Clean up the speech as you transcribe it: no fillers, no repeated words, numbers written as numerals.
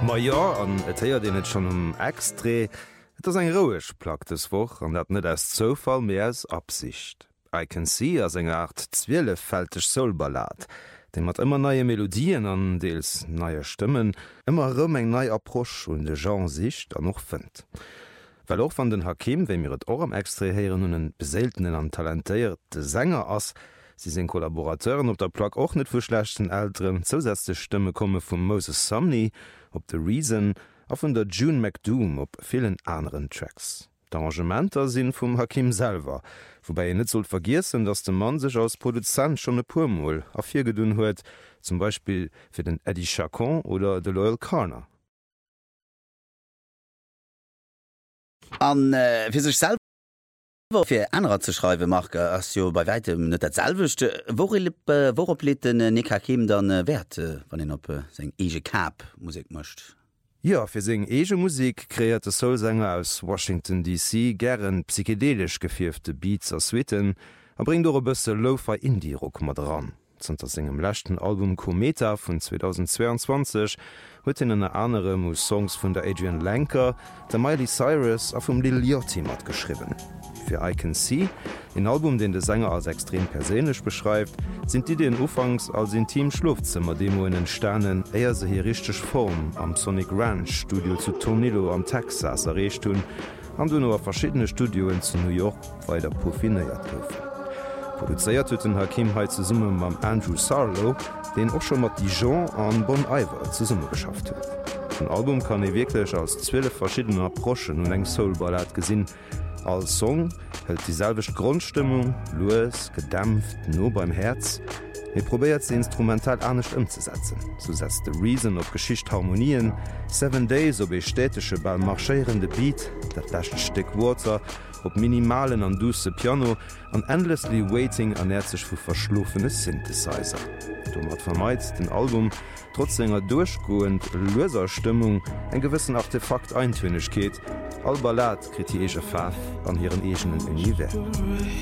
Ma ja an etéier den net schon Extré, et ass eng Rouech plagteswoch an dat net as Zofall mé as Absicht. I Can See as eng Art zwielefälteg Soulballad, de mat immer neie Melodien an deels neie Stimmen, immer rëm eng nei Approch und de Jean Sicht an noch fënnt. Well och van den Hakim, wéi mir et Orm extrehéieren hun en beseltenen an talentéierte Sänger ass, sie sinn Kollaborateuren op der Plag och net vuschlechten Ären, zusätzliche Stimme komme vum Moses Sumney, op The Reason, a vun der June McDoom op vielen anderen Tracks. D'Arrangementer sinn vum Hakim selber, wobei net sollt vergiessen, dats de Mann sech als Produzent schon e puermoul afir gedun huet, zum Beispiel fir den Eddie Chacon oder de Loyal Corner. An fir sech selber fir enrer ze schreiwe mag ass jo bei weitem net dat selwechte, worop lit den Nick Hakim dann Wert, wann en op seg ege Cap Musik mëcht? Ja, fir seg ege Musik kreierte Soulsänger aus Washington DC gern psychedelisch gefirfte Beats aus Switen, a bring do e bësse Lo-Fi Indie-Rock mat ran. Zter segem lächten Album Cometa vun 2022 huet in en andere Songs vun der Adrian Lenker, der Miley Cyrus a vum Lil Yachty mat geschriben. Für I Can See, ein Album, den der Sänger als extrem persönlich beschreibt, sind die den Ufangs als intim Schlafzimmer Demo in den Sternen eher se hier richtig Form am Sonic Ranch Studio zu Tornillo am Texas erreicht hun, an du nur verschiedene Studioen zu New York weiter profiniert dürfen. Produziert huet den Hakim heit ze Summe mam Andrew Sarlow, den auch schon mat Dijon an Bon Iver zu Summe geschafft huet. Ein Album kann wirklich aus 12 verschiedene Approchen und eng Soulballad gesinn. Als Song hält dieselbech Grundstimmung, loes, gedämpft, nur beim Herz. Er probiert sie instrumental ernst umzusetzen. So setzt The Reason auf Geschichtharmonien, 7 Days op städtische beim marschierende Beat, dat beste Stück Water, op minimalen an duse Piano an Endlessly Waiting ernährt sich vu verschlufene Synthesizer. Domat vermeidt den Album trotz enger durchgoend loser Stimmung en gewissen Artefakt eintönig geht, all Ballad krit die ege Pfaff an ihren egenen Univers.